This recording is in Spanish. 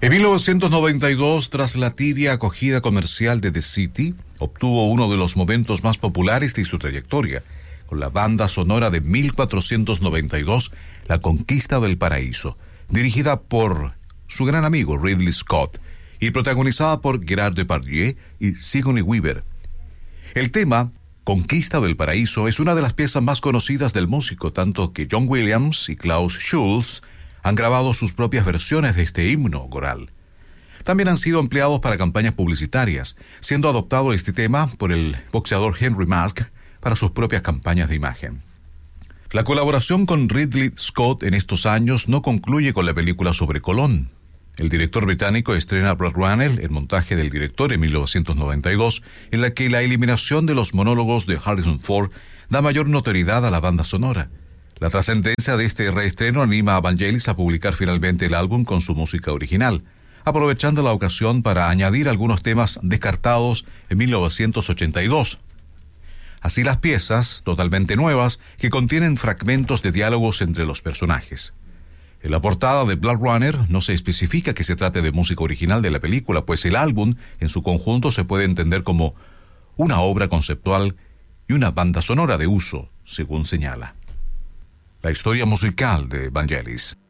En 1992, tras la tibia acogida comercial de The City, obtuvo uno de los momentos más populares de su trayectoria, con la banda sonora de 1492, La Conquista del Paraíso, dirigida por su gran amigo Ridley Scott y protagonizada por Gerard Depardieu y Sigourney Weaver. El tema Conquista del Paraíso es una de las piezas más conocidas del músico, tanto que John Williams y Klaus Schulze han grabado sus propias versiones de este himno coral. También han sido empleados para campañas publicitarias, siendo adoptado este tema por el boxeador Henry Mask para sus propias campañas de imagen. La colaboración con Ridley Scott en estos años no concluye con la película sobre Colón. El director británico estrena Blade Runner, el montaje del director en 1992, en la que la eliminación de los monólogos de Harrison Ford da mayor notoriedad a la banda sonora. La trascendencia de este reestreno anima a Vangelis a publicar finalmente el álbum con su música original, aprovechando la ocasión para añadir algunos temas descartados en 1982. Así las piezas, totalmente nuevas, que contienen fragmentos de diálogos entre los personajes. En la portada de Blade Runner no se especifica que se trate de música original de la película, pues el álbum en su conjunto se puede entender como una obra conceptual y una banda sonora de uso, según señala. La historia musical de Vangelis.